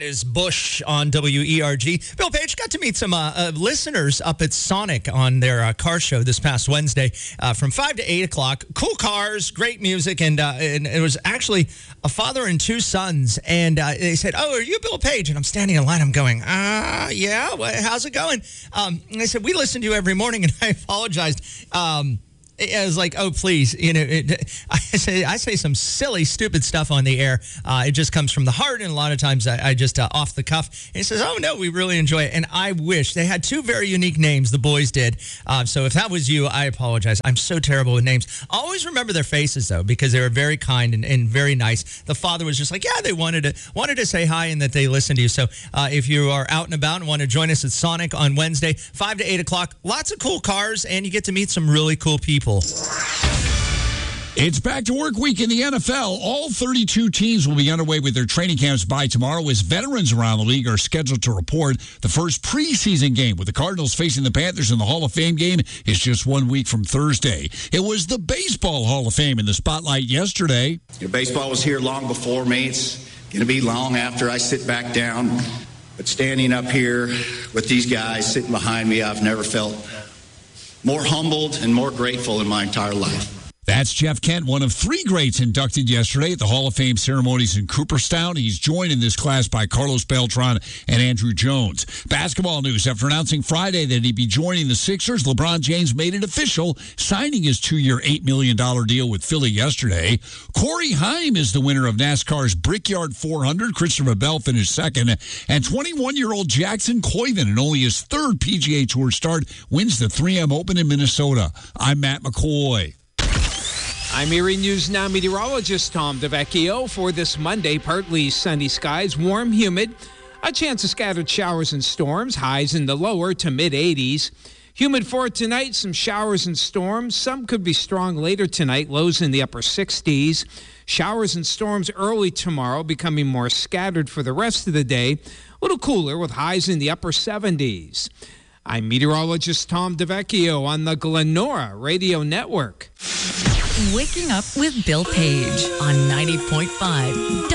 That is Bush on WERG. Bill Page got to meet some listeners up at Sonic on their car show this past Wednesday from 5 to 8 o'clock. Cool cars, great music, and it was actually a father and two sons. And they said, "Oh, are you Bill Page?" And I'm standing in line. I'm going, yeah, how's it going? And they said, "We listen to you every morning," and I apologized. I was like, "Oh, please!" I say some silly, stupid stuff on the air. It just comes from the heart, and a lot of times I just off the cuff. And he says, "Oh no, we really enjoy it." And I wish they had two very unique names. The boys did. So if that was you, I apologize. I'm so terrible with names. Always remember their faces though, because they were very kind and very nice. The father was just like, "Yeah, they wanted to say hi and that they listened to you." So if you are out and about and want to join us at Sonic on Wednesday, 5 to 8 o'clock, lots of cool cars, and you get to meet some really cool people. It's back to work week in the NFL. All 32 teams will be underway with their training camps by tomorrow as veterans around the league are scheduled to report. The first preseason game with the Cardinals facing the Panthers in the Hall of Fame game is just 1 week from Thursday. It was the Baseball Hall of Fame in the spotlight yesterday. Baseball was here long before me. It's going to be long after I sit back down. But standing up here with these guys sitting behind me, I've never felt more humbled and more grateful in my entire life. That's Jeff Kent, one of three greats inducted yesterday at the Hall of Fame ceremonies in Cooperstown. He's joined in this class by Carlos Beltran and Andrew Jones. Basketball news. After announcing Friday that he'd be joining the Sixers, LeBron James made it official, signing his 2-year, $8 million deal with Philly yesterday. Corey Haim is the winner of NASCAR's Brickyard 400. Christopher Bell finished second. And 21-year-old Jackson Koiven, in only his third PGA Tour start, wins the 3M Open in Minnesota. I'm Matt McCoy. I'm Erie News Now meteorologist Tom DeVecchio. For this Monday, partly sunny skies, warm, humid, a chance of scattered showers and storms, highs in the lower to mid-80s. Humid for tonight, some showers and storms. Some could be strong later tonight, lows in the upper 60s. Showers and storms early tomorrow, becoming more scattered for the rest of the day. A little cooler with highs in the upper 70s. I'm meteorologist Tom DeVecchio on the Glenora Radio Network. Waking Up with Bill Page on 90.5